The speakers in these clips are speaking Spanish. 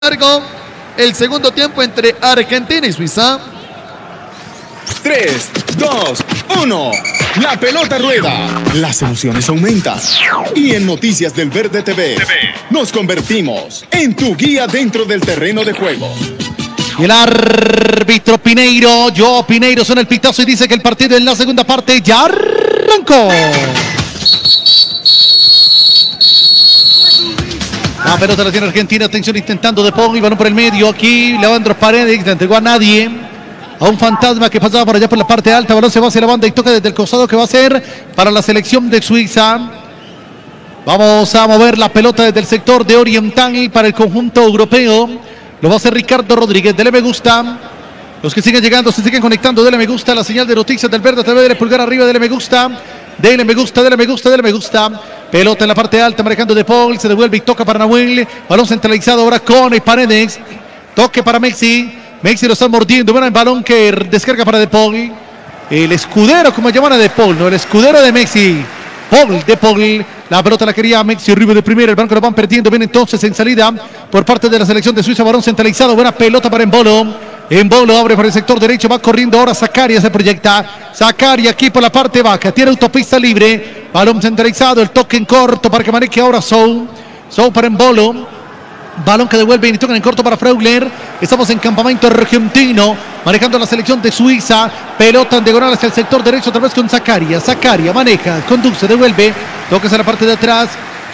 el segundo tiempo entre Argentina y Suiza. 3, 2, 1. La pelota rueda. Las emociones aumentan. Y en Noticias del Verde TV nos convertimos en tu guía dentro del terreno de juego. Y el árbitro Pineiro, Joao Pineiro, suena el pitazo y dice que el partido en la segunda parte ya arrancó. La pelota la tiene Argentina, atención, intentando De Paul y balón por el medio. Aquí Leandro Paredes, no entregó a nadie. A un fantasma que pasaba por allá por la parte alta. Balón se va hacia la banda y toca desde el costado que va a ser para la selección de Suiza. Vamos a mover la pelota desde el sector de oriental para el conjunto europeo. Lo va a hacer Ricardo Rodríguez. Dele me gusta. Los que siguen llegando se siguen conectando. Dele me gusta. La señal de Noticias del Verde TV. Dele pulgar arriba. Dele me gusta. Dele me gusta. Dele me gusta. Dele me gusta. Pelota en la parte alta manejando De Paul. Se devuelve y toca para Nahuel. Balón centralizado ahora con Paredes. Toque para Messi. Messi lo está mordiendo. Bueno, el balón que descarga para De Paul. El escudero, como llaman a De Paul, ¿no? El escudero de Messi. De Paul. La pelota la quería Messi, arriba de primera. El banco lo van perdiendo. Viene entonces en salida por parte de la selección de Suiza. Balón centralizado. Buena pelota para Embolo. Embolo abre por el sector derecho. Va corriendo ahora Zakaria. Se proyecta. Zakaria aquí por la parte baja. Tiene autopista libre. Balón centralizado. El toque en corto para que maneje ahora Sou. Sou para Embolo. Balón que devuelve y tocan en corto para Freuler. Estamos en campamento argentino, manejando la selección de Suiza. Pelota en diagonal hacia el sector derecho, otra vez con Zakaria. Zakaria maneja, conduce, devuelve. Toques a la parte de atrás.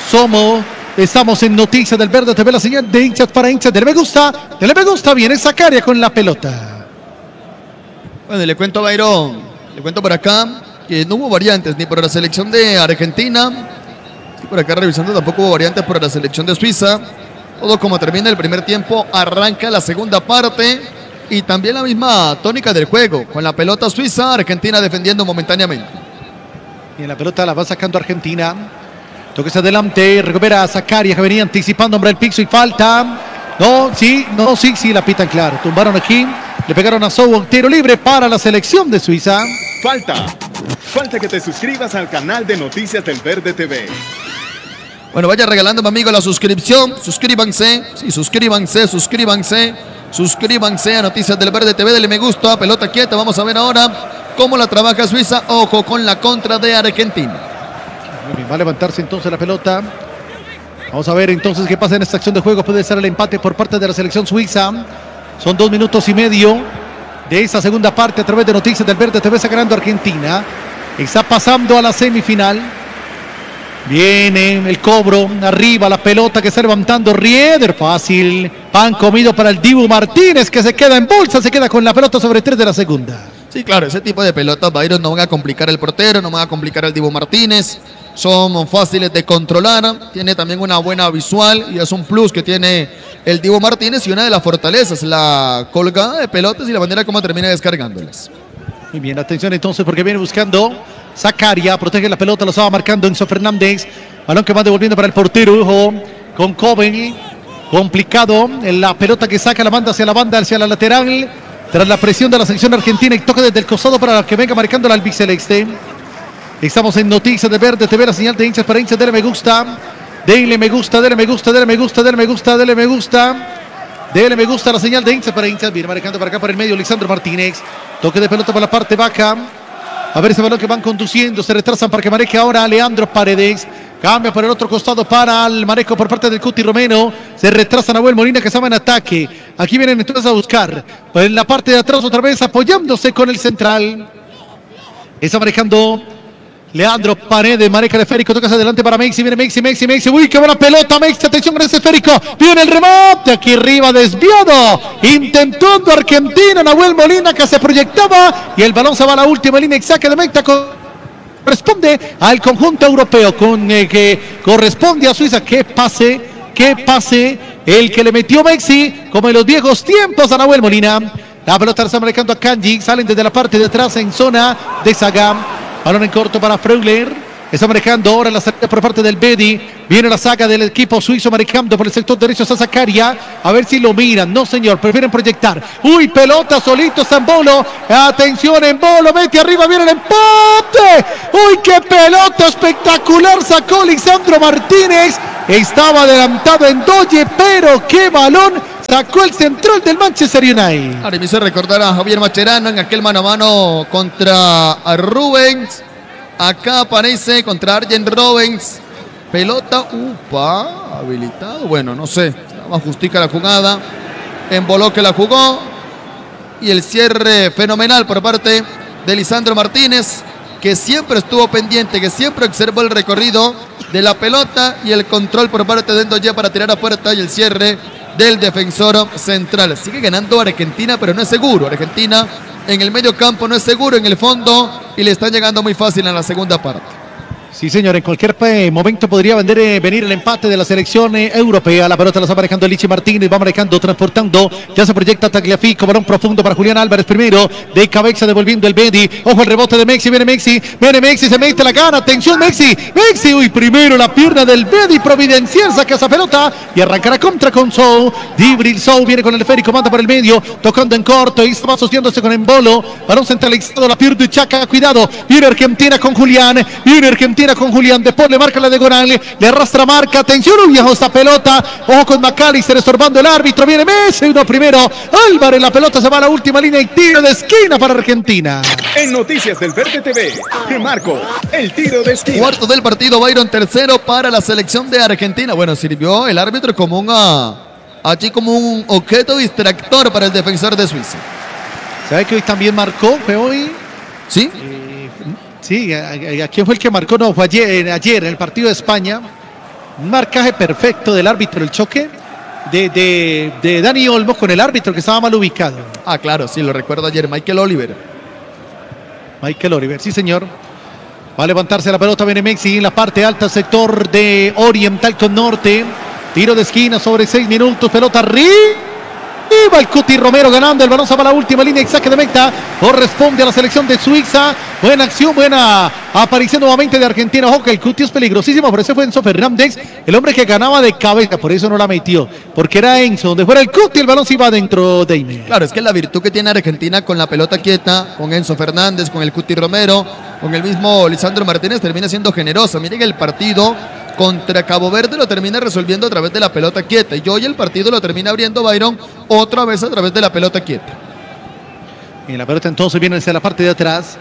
Estamos en Noticias del Verde TV, la señal de hinchas para hinchas. Dele me gusta, viene Zakaria con la pelota. Bueno, le cuento a Byron, le cuento por acá que no hubo variantes ni por la selección de Argentina. Y por acá revisando tampoco hubo variantes por la selección de Suiza. Todo como termina el primer tiempo, arranca la segunda parte y también la misma tónica del juego. Con la pelota Suiza, Argentina defendiendo momentáneamente. Y en la pelota la va sacando Argentina. Toques adelante, recupera a Zakaria que venía anticipando, hombre, el piso y falta. Sí, la pitan claro. Tumbaron aquí, le pegaron a Sou, tiro libre para la selección de Suiza. Falta que te suscribas al canal de Noticias del Verde TV. Bueno, vaya regalándome, amigo, la suscripción. Suscríbanse, sí, suscríbanse a Noticias del Verde TV. Dele me gusta, pelota quieta. Vamos a ver ahora cómo la trabaja Suiza. Ojo con la contra de Argentina. Muy bien, va a levantarse entonces la pelota. Vamos a ver entonces qué pasa en esta acción de juego. Puede ser el empate por parte de la selección suiza. Son 2 minutos y medio de esa segunda parte a través de Noticias del Verde TV. Está ganando Argentina. Está pasando a la semifinal. Viene el cobro, arriba la pelota que está levantando Rieder, fácil, pan comido para el Dibu Martínez que se queda en bolsa, se queda con la pelota sobre 3 de la segunda. Sí, claro, ese tipo de pelotas, Byron, no van a complicar el portero, no van a complicar al Dibu Martínez, son fáciles de controlar, tiene también una buena visual y es un plus que tiene el Dibu Martínez y una de las fortalezas, la colgada de pelotas y la manera como termina descargándolas. Muy bien, atención entonces porque viene buscando Zakaria, protege la pelota, lo estaba marcando Enzo Fernández. Balón que va devolviendo para el portero, ojo, con Coben. Complicado, la pelota que saca la banda, hacia la lateral. Tras la presión de la selección argentina y toca desde el costado para que venga marcando la albiceleste. Estamos en Noticias de Verde TV, la señal de hinchas para hinchas. Dele me gusta, dele me gusta, dele me gusta, dele me gusta, dele me gusta, dele me gusta. Dele me gusta la señal de hinchas para hinchas. Viene marcando para acá por el medio Lisandro Martínez. Toque de pelota por la parte baja. A ver ese balón que van conduciendo. Se retrasan para que maneje ahora Leandro Paredes. Cambia por el otro costado para el manejo por parte del Cuti Romero. Se retrasa Nahuel Molina que estaba en ataque. Aquí vienen entonces a buscar. En la parte de atrás otra vez apoyándose con el central. Está manejando Leandro Paredes, maneja el esférico, toca hacia adelante para Messi, viene Messi, uy, qué buena pelota, Messi, atención con ese esférico, viene el remate, aquí arriba desviado, intentando Argentina, Nahuel Molina que se proyectaba, y el balón se va a la última línea exacta de meta, corresponde al conjunto europeo, que corresponde a Suiza, qué pase, el que le metió Messi, como en los viejos tiempos a Nahuel Molina, la pelota está marcando a Kanji, salen desde la parte de atrás en zona de Saga. Balón en corto para Freuler. Está manejando ahora la salida por parte del Bedi. Viene la saga del equipo suizo manejando por el sector derecho a Zakaria. A ver si lo miran. No, señor. Prefieren proyectar. Uy, pelota solito Embolo. Atención, Embolo. Mete arriba. Viene el empate. Uy, qué pelota espectacular sacó Lisandro Martínez. estaba adelantado en Doye, pero qué balón sacó el central del Manchester United. Ahora me hizo recordar a Javier Mascherano en aquel mano a mano contra Rubens. Acá aparece contra Arjen Robben. Pelota, habilitado. Bueno, no sé, estaba justica la jugada. Emboló que la jugó. Y el cierre fenomenal por parte de Lisandro Martínez, que siempre estuvo pendiente, que siempre observó el recorrido de la pelota y el control por parte de Ndoye para tirar a puerta y el cierre del defensor central. Sigue ganando Argentina, pero no es seguro. Argentina en el medio campo no es seguro, en el fondo, y le están llegando muy fácil en la segunda parte. Sí, señor, en cualquier momento podría venir el empate de la selección europea. La pelota la está manejando Lichi Martínez, va manejando, transportando, ya se proyecta Tagliafico, balón profundo para Julián Álvarez primero, de cabeza devolviendo el Bedi. Ojo el rebote de Messi, viene Messi, se mete la gana, atención Messi, primero la pierna del Bedi, providencial, saca esa pelota y arrancará contra con Sou. Djibril Sou viene con el esférico, manda por el medio, tocando en corto y va asociándose con Embolo, balón centralizado, la pierde Chaca, cuidado, viene Argentina con Julián, De Paul, le marca la diagonal, le arrastra marca, atención, viajó esta pelota, ojo con McAllister estorbando el árbitro, viene Messi, uno primero, Álvarez, la pelota se va a la última línea y tiro de esquina para Argentina. En Noticias del Verde TV, te marco el tiro de esquina. Cuarto del partido, Byron, tercero para la selección de Argentina. Bueno, sirvió el árbitro como un objeto distractor para el defensor de Suiza. ¿Sabe que hoy también marcó? ¿Fue hoy? ¿Sí? Sí, ¿a quién fue el que marcó? No, fue ayer en el partido de España. Un marcaje perfecto del árbitro, el choque de Dani Olmo con el árbitro que estaba mal ubicado. Ah, claro, sí, lo recuerdo ayer, Michael Oliver, sí señor. Va a levantarse la pelota, viene Messi en la parte alta, sector de Oriental con Norte. Tiro de esquina sobre 6 minutos, pelota arriba. Y va el Cuti Romero ganando, el balón se va a la última línea y saque de meta, corresponde a la selección de Suiza. Buena acción, buena aparición nuevamente de Argentina. Ojo que el Cuti es peligrosísimo, pero ese fue Enzo Fernández, el hombre que ganaba de cabeza, por eso no la metió, porque era Enzo, donde fuera el Cuti, el balón se iba adentro de Ime. Claro, es que la virtud que tiene Argentina con la pelota quieta, con Enzo Fernández, con el Cuti Romero, con el mismo Lisandro Martínez, termina siendo generosa. Miren que el partido contra Cabo Verde lo termina resolviendo a través de la pelota quieta. Y hoy el partido lo termina abriendo Byron otra vez a través de la pelota quieta. Y la pelota entonces viene hacia la parte de atrás.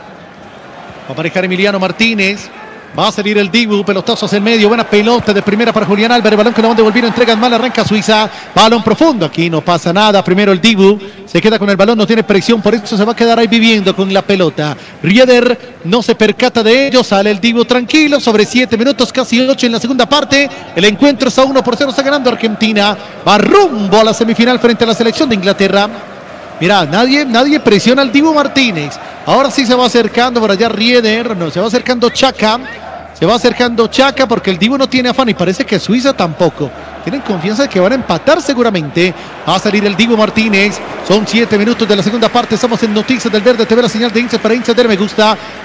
Va a manejar Emiliano Martínez. Va a salir el Dibu, pelotazo hacia el medio, buena pelota de primera para Julián Álvarez, balón que no van a devolver, entregan mal, arranca Suiza, balón profundo, aquí no pasa nada, primero el Dibu, se queda con el balón, no tiene presión, por eso se va a quedar ahí viviendo con la pelota. Rieder no se percata de ello, sale el Dibu tranquilo, sobre 7 minutos, casi 8 en la segunda parte, el encuentro está 1-0, está ganando Argentina, va rumbo a la semifinal frente a la selección de Inglaterra. Mirá, nadie presiona al Dibu Martínez. Ahora sí se va acercando por allá Rieder, no, se va acercando Chaca. Se va acercando Chaca porque el Dibu no tiene afán y parece que Suiza tampoco. Tienen confianza de que van a empatar seguramente. Va a salir el Dibu Martínez. Son 7 minutos de la segunda parte. Estamos en Noticias del Verde TV, la señal de hinchas para hinchas. Denle me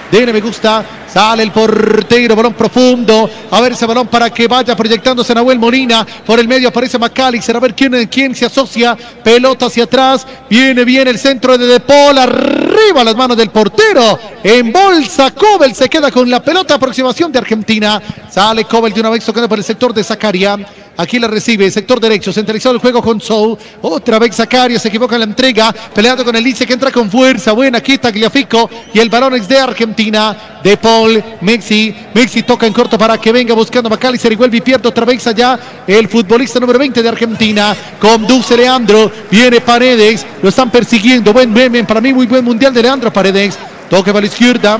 gusta. Sale el portero, balón profundo. A ver ese balón para que vaya proyectándose Nahuel Molina. Por el medio aparece McAllister. A ver quién se asocia. Pelota hacia atrás. Viene bien el centro de Paul. Arriba las manos del portero. En bolsa Kobel se queda con la pelota. Aproximación de Argentina. Sale Kobel de una vez tocando por el sector de Zakaria. Aquí la recibe, sector derecho, centralizado el juego con Sou. Otra vez Zakaria se equivoca en la entrega, peleando con el Lice que entra con fuerza. Buena aquí Tagliafico y el balón es de Argentina. De Paul, Messi toca en corto para que venga buscando McAllister y vuelve y pierde otra vez allá el futbolista número 20 de Argentina. Conduce Leandro, viene Paredes, lo están persiguiendo. Buen para mí muy buen mundial de Leandro Paredes. Toque para la izquierda.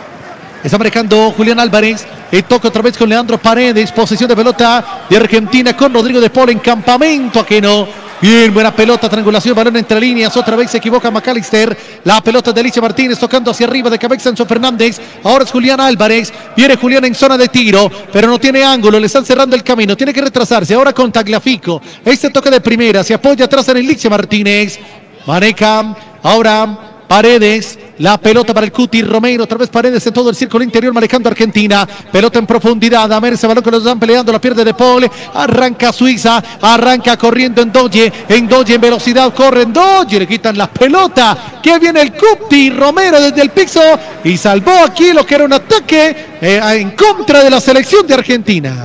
Está marcando Julián Álvarez. El toque otra vez con Leandro Paredes. Posesión de pelota de Argentina con Rodrigo de Paul en campamento ajeno. Bien, buena pelota, triangulación, balón entre líneas. Otra vez se equivoca McAllister. La pelota de Lichi Martínez tocando hacia arriba de cabeza Enzo Fernández. Ahora es Julián Álvarez. Viene Julián en zona de tiro, pero no tiene ángulo. Le están cerrando el camino. Tiene que retrasarse. Ahora con Tagliafico. Este toque de primera. Se apoya atrás en el Lichi Martínez. Maneca. Ahora Paredes, la pelota para el Cuti Romero, otra vez Paredes en todo el círculo interior manejando Argentina, pelota en profundidad, a ver ese balón que lo están peleando, la pierde De Paul, arranca Suiza, arranca corriendo en Ndoye en velocidad, corre Ndoye, le quitan la pelota, que viene el Cuti Romero desde el piso y salvó aquí lo que era un ataque en contra de la selección de Argentina.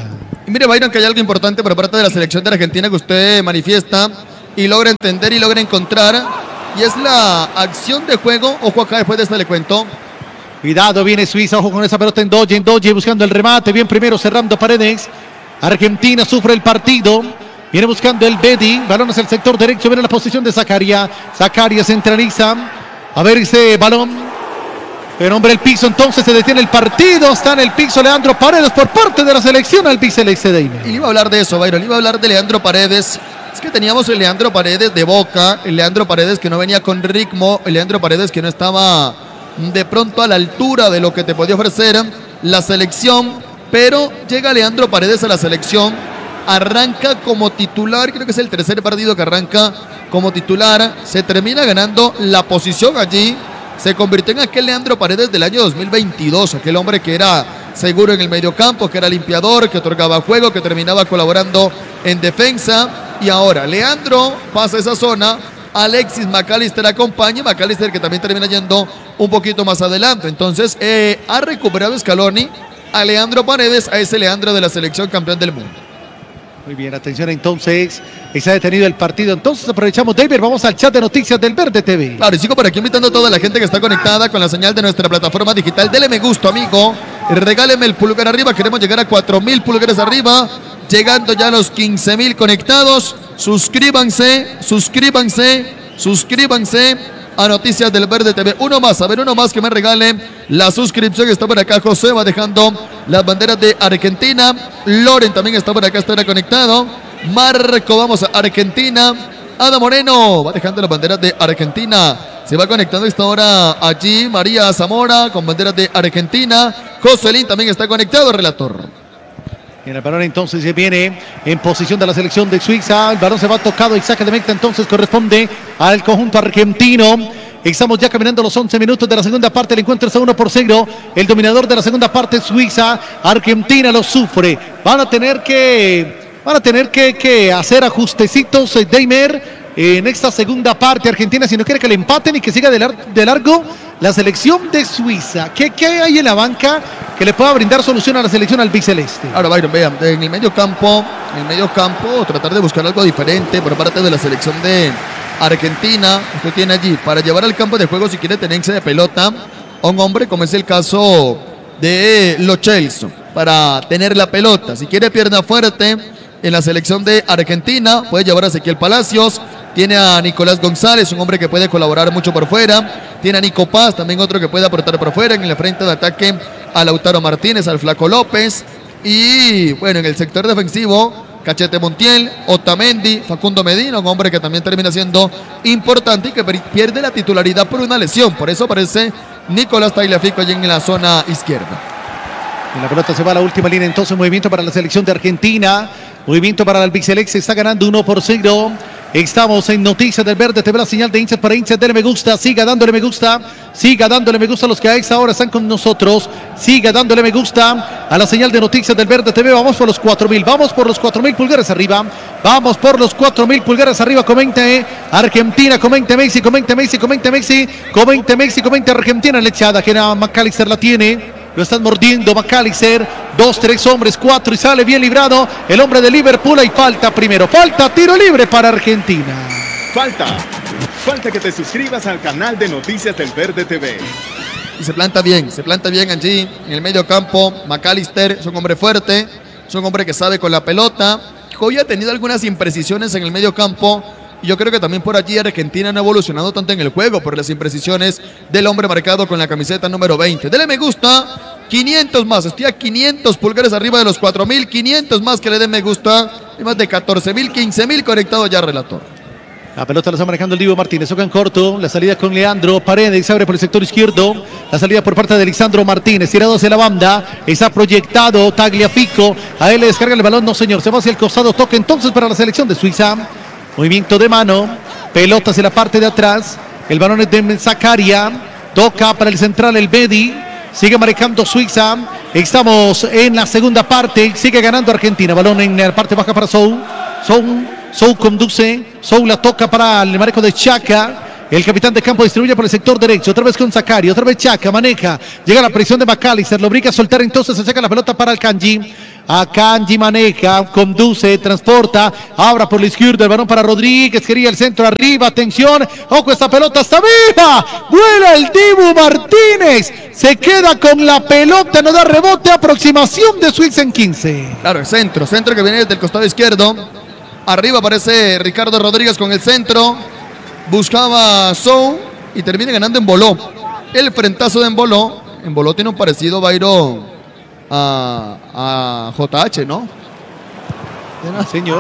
Y mire, Byron, que hay algo importante por parte de la selección de Argentina que usted manifiesta y logra entender y logra encontrar, y es la acción de juego. Ojo acá, después de esta le cuento. Cuidado, viene Suiza, ojo con esa pelota en Doge buscando el remate, bien primero cerrando Paredes. Argentina sufre el partido, viene buscando el Bedi, balón hacia el sector derecho, viene la posición de Zakaria centraliza, a ver ese balón, el hombre el piso, entonces se detiene el partido, está en el piso Leandro Paredes por parte de la selección albiceleste de Imer. Y le iba a hablar de eso, Byron, le iba a hablar de Leandro Paredes. Es que teníamos el Leandro Paredes de Boca, el Leandro Paredes que no venía con ritmo, el Leandro Paredes que no estaba de pronto a la altura de lo que te podía ofrecer la selección, pero llega Leandro Paredes a la selección, arranca como titular, creo que es el tercer partido que arranca como titular, se termina ganando la posición allí, se convirtió en aquel Leandro Paredes del año 2022, aquel hombre que era seguro en el mediocampo, que era limpiador, que otorgaba juego, que terminaba colaborando en defensa, y ahora Leandro pasa esa zona, Alexis McAllister acompaña, McAllister que también termina yendo un poquito más adelante. Entonces ha recuperado Scaloni a Leandro Paredes, a ese Leandro de la selección campeón del mundo. Muy bien, atención entonces, se ha detenido el partido, entonces aprovechamos, David, vamos al chat de noticias del Verde TV. Claro, y sigo por aquí invitando a toda la gente que está conectada con la señal de nuestra plataforma digital. Dele me gusta, amigo, regáleme el pulgar arriba, queremos llegar a 4,000 pulgares arriba, llegando ya a los 15,000 conectados. Suscríbanse a Noticias del Verde TV. Uno más que me regale la suscripción. Está por acá José, va dejando las banderas de Argentina. Loren también está por acá, estará conectado. Marco, vamos a Argentina. Ada Moreno va dejando las banderas de Argentina. Se va conectando a esta hora allí María Zamora con banderas de Argentina. Joselín también está conectado, relator. En el balón entonces se viene en posición de la selección de Suiza. El balón se va tocado y saque de meta entonces corresponde al conjunto argentino. Estamos ya caminando los 11 minutos de la segunda parte. El encuentro está 1-0. El dominador de la segunda parte, Suiza. Argentina lo sufre. Van a tener que hacer ajustecitos Deimer en esta segunda parte. Argentina, si no quiere que le empaten y que siga de largo la selección de Suiza. ¿Qué hay en la banca que le pueda brindar solución a la selección albiceleste? Ahora, Byron, vean, en el medio campo, tratar de buscar algo diferente por parte de la selección de Argentina. Usted tiene allí para llevar al campo de juego, si quiere tenerse de pelota, a un hombre como es el caso de Lo Celso, para tener la pelota. Si quiere pierna fuerte en la selección de Argentina, puede llevar a Ezequiel Palacios. Tiene a Nicolás González, un hombre que puede colaborar mucho por fuera. Tiene a Nico Paz, también otro que puede aportar por fuera. En el frente de ataque a Lautaro Martínez, al Flaco López. Y bueno, en el sector defensivo, Cachete Montiel, Otamendi, Facundo Medina, un hombre que también termina siendo importante y que pierde la titularidad por una lesión. Por eso aparece Nicolás Tagliafico allí en la zona izquierda. En la pelota se va a la última línea, entonces movimiento para la selección de Argentina. Movimiento para el albiceleste, está ganando 1-0. Estamos en Noticias del Verde TV, la señal de hinchas para hinchas. Dele me gusta, siga dándole me gusta a los que a esta hora están con nosotros. Siga dándole me gusta a la señal de Noticias del Verde TV. Vamos por los 4,000, vamos por los 4,000 pulgares arriba. Vamos por los 4,000 pulgares arriba. Comente Argentina, comente Messi, comente Argentina. La echada que McAllister la tiene. Lo están mordiendo McAllister. 2, 3 hombres, 4 y sale bien librado. El hombre de Liverpool. Y falta primero. Falta, tiro libre para Argentina. Falta que te suscribas al canal de Noticias del Verde TV. Y se planta bien allí en el medio campo. McAllister es un hombre fuerte, es un hombre que sabe con la pelota. Hoy ha tenido algunas imprecisiones en el medio campo. Y yo creo que también por allí Argentina no ha evolucionado tanto en el juego por las imprecisiones del hombre marcado con la camiseta número 20. Dele me gusta, 500 más, estoy a 500 pulgares arriba de los 4,000, 500 más que le den me gusta, y más de 14,000, 15,000 conectados ya, relator. La pelota la está manejando el Divo Martínez, toca en corto, la salida con Leandro Paredes, se abre por el sector izquierdo, la salida por parte de Lisandro Martínez, tirado hacia la banda, está proyectado Tagliafico, a él le descarga el balón, no señor, se va hacia el costado, toca entonces para la selección de Suiza. Movimiento de mano, pelota hacia la parte de atrás, el balón es de Zakaria, toca para el central el Bedi, sigue marcando Suiza, estamos en la segunda parte, sigue ganando Argentina, balón en la parte baja para Sou conduce, Sou la toca para el marco de Chaca. El capitán de campo distribuye por el sector derecho, otra vez con Zakaria, otra vez Chaca, maneja, llega la presión de McAllister, lo obliga a soltar, entonces se saca la pelota para el Kanji. Akanji maneja, conduce, transporta, abra por la izquierda el balón para Rodríguez, quería el centro arriba, atención, ojo, esta pelota está viva, vuela el Dibu Martínez, se queda con la pelota, no da rebote, aproximación de Suiza en 15. Claro, el centro que viene desde el costado izquierdo. Arriba aparece Ricardo Rodríguez con el centro. Buscaba Sou y termina ganando Embolo. El frentazo de Embolo. Embolo tiene un parecido, Byron, a JH, ¿no? Señor.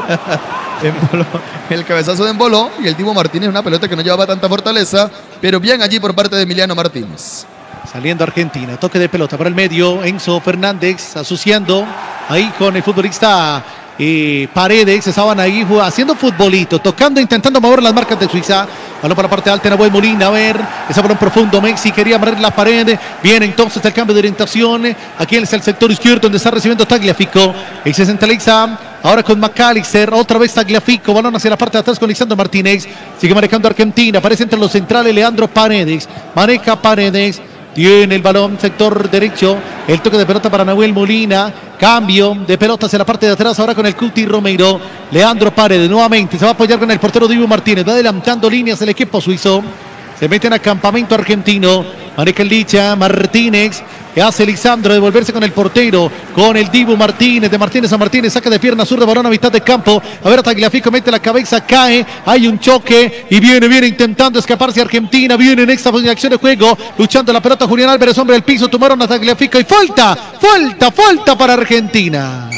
El cabezazo de Embolo y el Dibu Martínez, una pelota que no llevaba tanta fortaleza, pero bien allí por parte de Emiliano Martínez. Saliendo Argentina, toque de pelota por el medio, Enzo Fernández asociando ahí con el futbolista Paredes, estaban ahí haciendo futbolito, tocando, intentando mover las marcas de Suiza. Balón para la parte alta, Nahuel Molina, a ver, ese balón profundo, Messi quería abrir la pared, viene entonces el cambio de orientación, aquí es el sector izquierdo donde está recibiendo Tagliafico, y se centraliza ahora con McAllister, otra vez Tagliafico, balón hacia la parte de atrás con Lisandro Martínez, sigue manejando Argentina, aparece entre los centrales Leandro Paredes, maneja Paredes, tiene el balón, sector derecho, el toque de pelota para Nahuel Molina, cambio de pelota hacia la parte de atrás, ahora con el Cuti Romero, Leandro Paredes nuevamente, se va a apoyar con el portero Dibu Martínez, va adelantando líneas el equipo suizo, se meten a campamento argentino, maneja el Licha, Martínez, que hace Lisandro, devolverse con el portero, con el Dibu Martínez, de Martínez a Martínez, saca de pierna zurda, balón a mitad de campo, a ver, Tagliafico mete la cabeza, cae, hay un choque, y viene intentando escaparse Argentina, viene en esta acción de juego, luchando la pelota Julián Álvarez, hombre del piso, tomaron a Tagliafico, y falta para Argentina.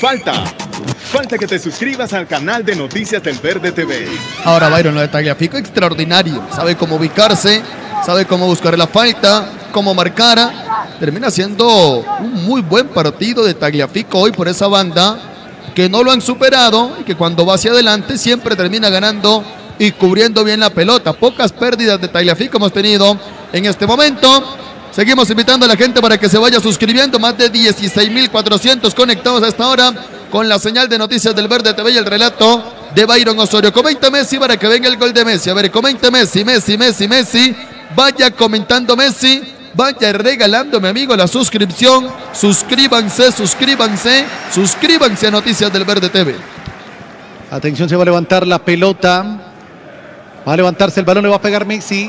Falta que te suscribas al canal de Noticias del Verde TV. Ahora Byron, lo de Tagliafico extraordinario, sabe cómo ubicarse, sabe cómo buscar la falta, cómo marcar. Termina siendo un muy buen partido de Tagliafico hoy por esa banda, que no lo han superado y que cuando va hacia adelante siempre termina ganando y cubriendo bien la pelota. Pocas pérdidas de Tagliafico hemos tenido en este momento. Seguimos invitando a la gente para que se vaya suscribiendo, más de 16.400 conectados a esta hora con la señal de Noticias del Verde TV y el relato de Byron Osorio. Comenta Messi para que venga el gol de Messi. A ver, comente Messi. Vaya comentando Messi. Vaya regalando, mi amigo, la suscripción. Suscríbanse a Noticias del Verde TV. Atención, se va a levantar la pelota. Va a levantarse el balón, le va a pegar Messi.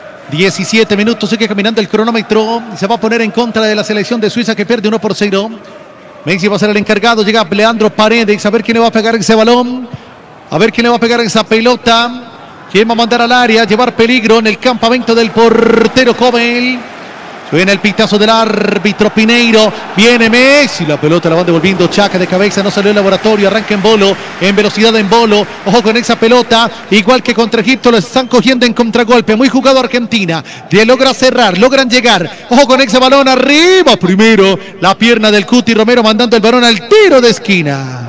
17 minutos, sigue caminando el cronómetro. Se va a poner en contra de la selección de Suiza que pierde 1-0. Messi va a ser el encargado. Llega Leandro Paredes. A ver quién le va a pegar ese balón. A ver quién le va a pegar esa pelota. ¿Quién va a mandar al área? Llevar peligro en el campamento del portero Cobel. Suena el pitazo del árbitro Pineiro. Viene Messi. La pelota la van devolviendo Chaca de cabeza. No salió el laboratorio. Arranca en Bolo. En velocidad en Bolo. Ojo con esa pelota. Igual que contra Egipto. Lo están cogiendo en contragolpe. Muy jugado Argentina. Le logra cerrar. Logran llegar. Ojo con ese balón arriba. Primero la pierna del Cuti Romero mandando el balón al tiro de esquina.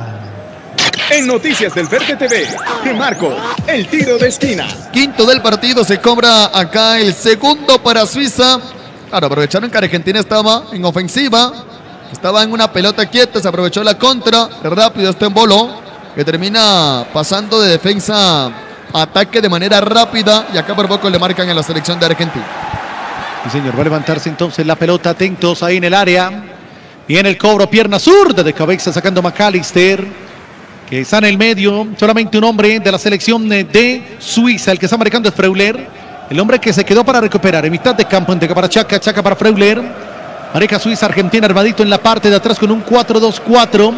En Noticias del Verde TV, te marco el tiro de esquina. Quinto del partido, se cobra acá el segundo para Suiza. Claro, aprovecharon que Argentina estaba en ofensiva, estaba en una pelota quieta, se aprovechó la contra, rápido está en Bolo, que termina pasando de defensa a ataque de manera rápida, y acá por poco le marcan en la selección de Argentina. Sí, señor, va a levantarse entonces la pelota, atentos ahí en el área. Viene el cobro, pierna zurda de cabeza sacando McAllister, que está en el medio. Solamente un hombre de la selección de Suiza, el que está marcando es Freuler, el hombre que se quedó para recuperar en mitad de campo, entrega para Chaca, Chaca para Freuler. Maneja Suiza, Argentina armadito en la parte de atrás con un 4-2-4.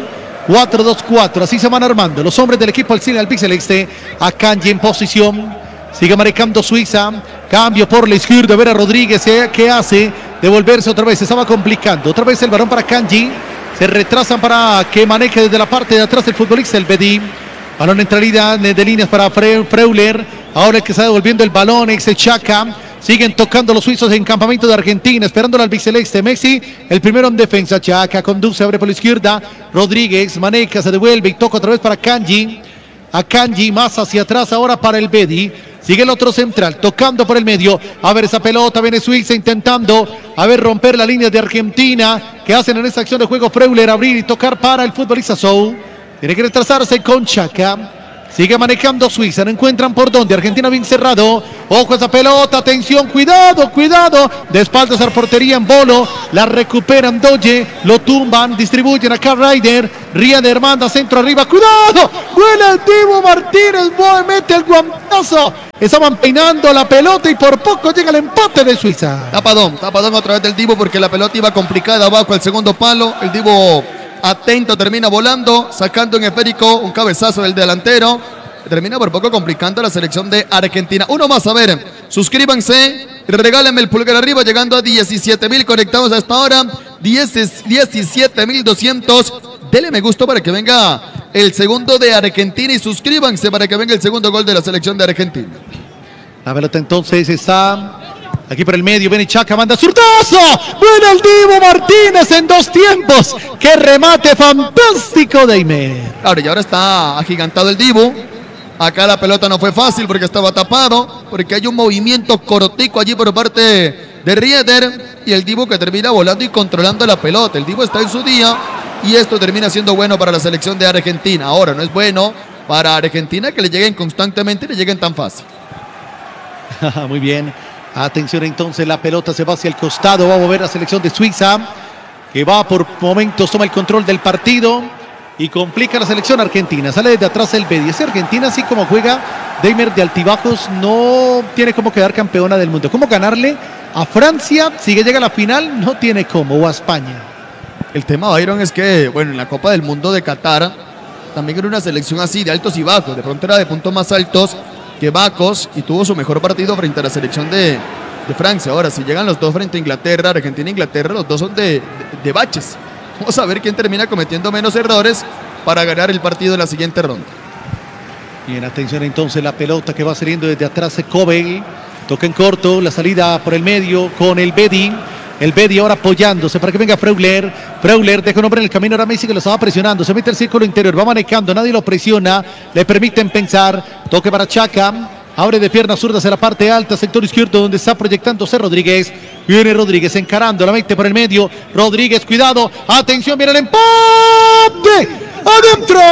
4-2-4, así se van armando los hombres del equipo albiceleste. Akanji en posición, sigue marcando Suiza, cambio por la izquierda, a ver a Rodríguez, ¿qué hace? Devolverse otra vez, se estaba complicando, otra vez el balón para Akanji, se retrasan para que maneje desde la parte de atrás el futbolista el Bedi. Balón en salida de líneas para Freuler, ahora el que está devolviendo el balón es Chaca. Siguen tocando los suizos en campamento de Argentina, esperando al albiceleste. Messi, el primero en defensa. Chaca conduce, abre por la izquierda. Rodríguez maneja, se devuelve y toca otra vez para Akanji. Akanji más hacia atrás ahora para el Bedi. Sigue el otro central, tocando por el medio. A ver esa pelota, viene Suiza intentando, a ver, romper la línea de Argentina. Que hacen en esta acción de juego Freuler, abrir y tocar para el futbolista Sou. Tiene que retrasarse con Chaca. Sigue manejando Suiza, no encuentran por dónde. Argentina bien cerrado. Ojo a esa pelota, atención, cuidado, cuidado. De espaldas a la portería en Bolo. La recuperan Doye, lo tumban, distribuyen acá Ryder. Rieder manda centro arriba, cuidado. Vuela el Dibu Martínez, mete el guantazo. Estaban peinando la pelota y por poco llega el empate de Suiza. Tapadón otra vez del Dibu porque la pelota iba complicada abajo al segundo palo. El Dibu atento, termina volando, sacando en esférico un cabezazo del delantero. Termina por poco complicando la selección de Argentina. Uno más, a ver, suscríbanse y regálenme el pulgar arriba, llegando a 17.000 conectados hasta ahora. 17.200. Denle me gusta para que venga el segundo de Argentina y suscríbanse para que venga el segundo gol de la selección de Argentina. La pelota entonces está aquí por el medio, viene Chaca, manda zurdazo. Bueno el Dibu Martínez en dos tiempos. ¡Qué remate fantástico de Aimer! Claro, y ahora está agigantado el Dibu. Acá la pelota no fue fácil porque estaba tapado, porque hay un movimiento cortico allí por parte de Rieder y el Dibu que termina volando y controlando la pelota. El Dibu está en su día y esto termina siendo bueno para la selección de Argentina. Ahora no es bueno para Argentina que le lleguen constantemente y le lleguen tan fácil. Muy bien. Atención entonces, la pelota se va hacia el costado. Va a mover la selección de Suiza, que va por momentos, toma el control del partido y complica la selección argentina. Sale desde atrás el B10. Argentina, así como juega Deimer de altibajos, no tiene cómo quedar campeona del mundo. ¿Cómo ganarle a Francia? Si llega a la final, no tiene cómo. O a España. El tema, Byron, es que, bueno, en la Copa del Mundo de Qatar también era una selección así de altos y bajos. De pronto era de puntos más altos que bajos y tuvo su mejor partido frente a la selección de Francia. Ahora, si llegan los dos frente a Inglaterra, Argentina e Inglaterra, los dos son de baches. Vamos a ver quién termina cometiendo menos errores para ganar el partido de la siguiente ronda. Bien, atención entonces, la pelota que va saliendo desde atrás de Kobel. Toca en corto, la salida por el medio con el Bedi. El Bedi ahora apoyándose para que venga Freuler. Freuler deja un hombre en el camino. Ahora Messi que lo estaba presionando. Se mete al círculo interior. Va manejando. Nadie lo presiona. Le permiten pensar. Toque para Chaca. Abre de pierna zurda hacia la parte alta. Sector izquierdo donde está proyectándose Rodríguez. Viene Rodríguez encarando. La mete por el medio. Rodríguez, cuidado. Atención, viene el empate. ¡Adentro!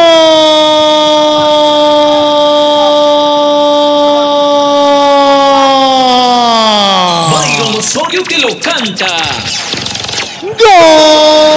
Byron Osorio que lo canta. ¡Gol!